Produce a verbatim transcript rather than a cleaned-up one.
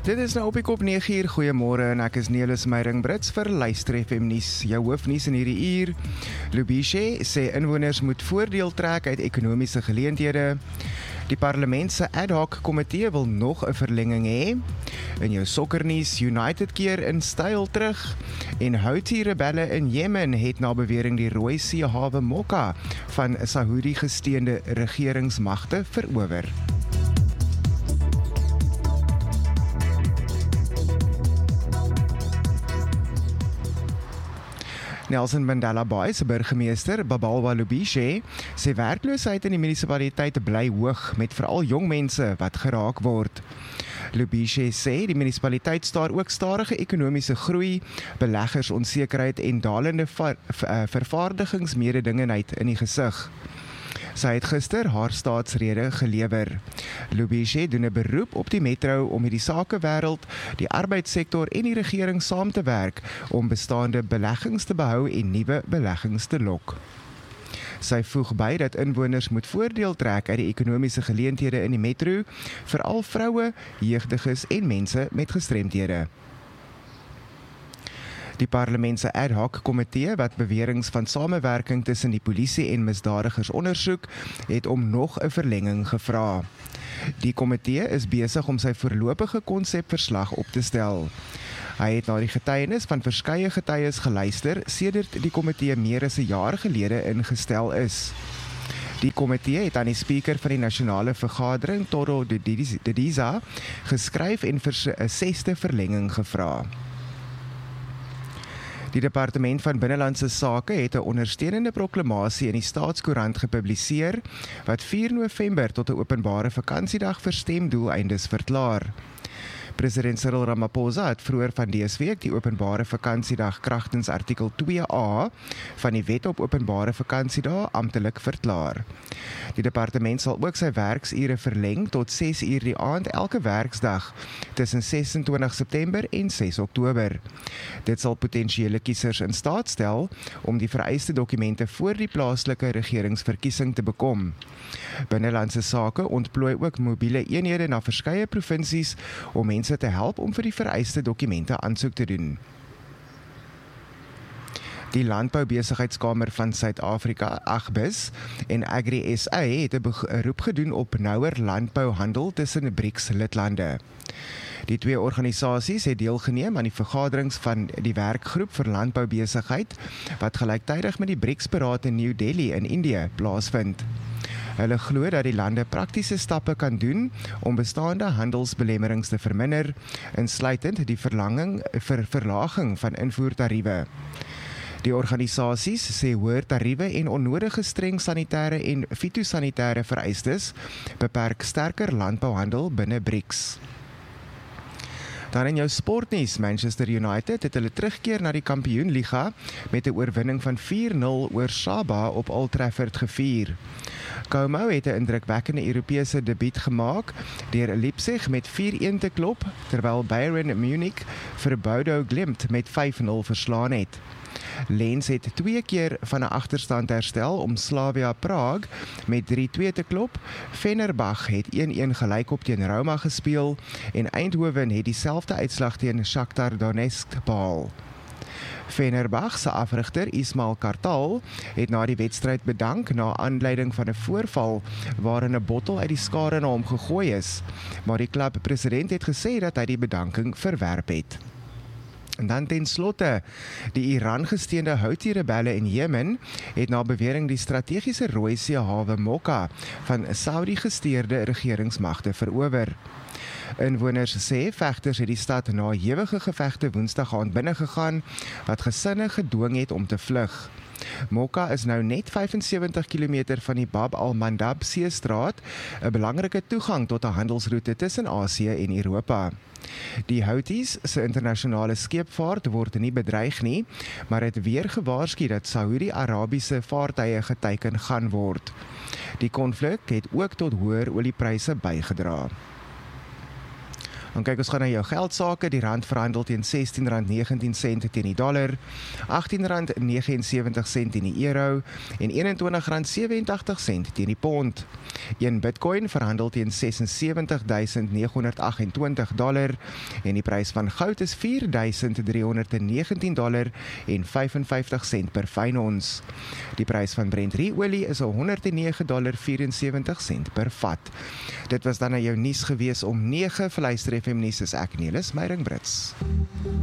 Dit is nou op die kop nege uur, goeiemôre en ek is Nelis Meiring-Brits vir Luister F M nuus. Jou hoofnuus in hierdie uur. Lubishe sê inwoners moet voordeel trek uit ekonomiese geleenthede. Die parlement se ad hoc komitee wil nog 'n verlenging hê. In jou sokkernuus, United keer in styl terug en Houthi-rebelle in Jemen het na bewering die Rooi See hawe Mokka van Saudi gesteunde regeringsmagte verower. Nelson Mandela Bay se burgemeester, Babalwa Lubishe, sê werkloosheid in die munisipaliteit bly hoog met veral jong mense wat geraak word. Lubishe sê die munisipaliteit staar ook stadige ekonomiese groei, beleggersonsekerheid en dalende ver, ver, vervaardigingsmededingendheid in die gesig. Sy het gister haar staatsrede gelewer. Lubishe doen 'n beroep op die metro om met die sakewêreld, die arbeidssektor en die regering saam te werk om bestaande beleggings te behou en nuwe beleggings te lok. Sy voeg by dat inwoners moet voordeel trek uit die ekonomiese geleenthede in die metro, veral vroue, jeugdiges en mense met gestremdhede. Die parlement se ad hoc komitee wat beweringe van samewerking tussen die polisie en misdadigers ondersoek, het om nog 'n verlenging gevra. Die komitee is besig om sy voorlopige konsepverslag op te stel. Hy het na die getuienis van verskeie getuies geluister sedert die komitee meer as 'n jaar gelede ingestel is. Die komitee het aan die spreker van die nasionale vergadering, Toro Didiza, geskryf en vir 'n sesde verlenging gevra. Die Departement van Binnelandse Sake het 'n ondersteunende proklamasie in die Staatskoerant gepubliseer wat vier November tot 'n openbare vakansiedag vir stemdoeleindes verklaar. President Cyril Ramaphosa het vroeër van dese week die openbare vakansiedag kragtens artikel twee A van die Wet op Openbare Vakansiedae amptelik verklaar. Die departement sal ook sy werksure verleng tot ses uur die aand elke werksdag tussen ses en twintig September en ses Oktober. Dit sal potensiële kiesers in staat stel om die vereiste dokumente voor die plaaslike regeringsverkiesing te bekom. Binnelandse Sake ontplooi ook mobiele eenhede na verskeie provinsies om mense te help om vir die vereiste dokumente aansoek te doen. Die Landboubesigheidskamer van Suid-Afrika, Agbus, en Agri S A het 'n beroep gedoen op nouer landbouhandel tussen BRICS lidlande. Die twee organisasies het deelgeneem aan die vergaderings van die werkgroep vir landboubesigheid wat gelyktydig met die BRICS-beraad in New Delhi in Indië plaasvind. Hulle glo dat die lande praktiese stappe kan doen om bestaande handelsbelemmerings te verminder, insluitend die verlanging vir verlaging van invoertariewe. Die organisasies sê hoër tariewe en onnodige streng sanitêre en fitosanitêre vereistes beperk sterker landbouhandel binne BRICS. Dan in jou sportnuus, Manchester United het hulle terugkeer na die Kampioenliga met 'n oorwinning van vier nul oor Saba op Old Trafford gevier. Como het 'n indrukwekkende Europese debuut gemaak deur Leipzig met vier een te klop, terwyl Bayern Munich vir Bodo Glimt met vyf nul verslaan het. Lens het twee keer van 'n agterstand herstel om Slavia Praag met drie twee te klop. Fenerbahce het een een gelykop teen Roma gespeel en Eindhoven het dieselfde uitslag teen Shakhtar Donetsk behaal. Fenerbahce se afrigter Ismail Kartal het na die wedstryd bedank na aanleiding van 'n voorval waarin 'n bottel uit die skare na hom gegooi is, maar die klubpresident het gesê dat hy die bedanking verwerp het. En dan ten slotte, die Iran-gesteunde Houthi-rebelle in Jemen het na bewering die strategiese Rooi See hawe Mokka van Saudi-gesteurde regeringsmagte verower. Inwoners sê vegters het die stad na ewige gevegte Woensdag aand binnegegaan wat gesinne gedwing het om te vlug. Mokka is nou net vyf en sewentig kilometer van die Bab al-Mandab seestraat, 'n belangrike toegang tot 'n handelsroete tussen Asië en Europa. Die Houthis se internasionale skeepvaart word nie bedreig nie, maar het weer gewaarsku dat Saudi-Arabiese vaartuie geteiken gaan word. Die konflik het ook tot hoër oliepryse bygedra. Dan kyk ons gaan na jou geldsake, die rand verhandel teen sestien rand negentien sent teen die dollar, agttien rand negenensewentig sent teen die euro en eenentwintig rand sewe en agtig sent teen die pond. Een Bitcoin verhandel teen ses en sewenttig duisend neghonderd agt en twintig dollar en die prys van goud is vier duisend driehonderd negentien dollar en vyf en vyftig sent per fyn ons. Die prys van Brent olie is honderd en nege dollar vyf en sewentig sent per vat. Dit was dan na jou nuus gewees om nege vir Luister F M nuus is ek Nelis Meyring Brits.